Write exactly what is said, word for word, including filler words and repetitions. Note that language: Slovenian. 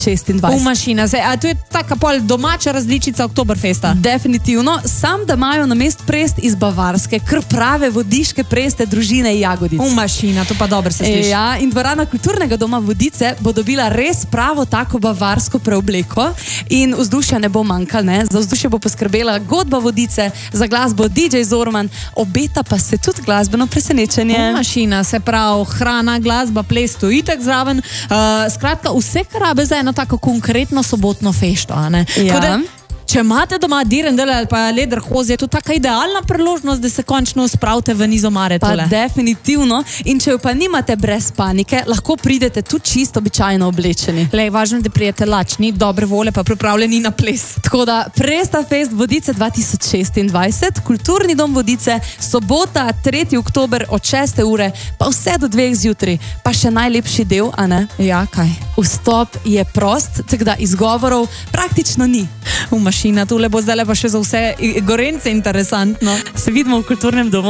šestindvajset. V mašina, se, a to je taka pol domača različica Oktoberfesta? Definitivno, sam da imajo na mest prest iz Bavarske, kar prave vodiške preste družine Jagodic. V mašina, to pa dobro se sliši. Ja, in dvorana kulturnega doma Vodice bo dobila res pravo tako bavarsko preobleko in vzdušja ne bo manjkalo, ne? Za vzdušje bo poskrbela godba Vodice, za glasbo D J Zorman, obeta pa se tudi glasbeno presenečenje. V mašina, se pravi, hrana, glasba, ples, to itak zraven. Uh, skratka, vse, kar rabe za eno tako konkretno sobotno fešto, a ne? Ja. Kode, če imate doma direndl ali pa leder hoze, je to taka idealna priložnost, da se končno spravite ven iz omare tole. Pa definitivno. In če jo pa nimate brez panike, lahko pridete tudi čisto običajno oblečeni. Lej, važno, da prijete lačni, dobre vole pa pripravljeni na ples. Tako da Presta Fest Vodice dva tisoč šestindvajset, Kulturni dom Vodice, sobota, tretji oktober od šeste ure, pa vse do dveh zjutraj. Pa še najlepši del, a ne? Ja, kaj? Vstop je prost, tako da izgovorov praktično ni. V mašina, tole bo zdaj pa še za vse Gorence interesantno. Se vidimo v Kulturnem domu.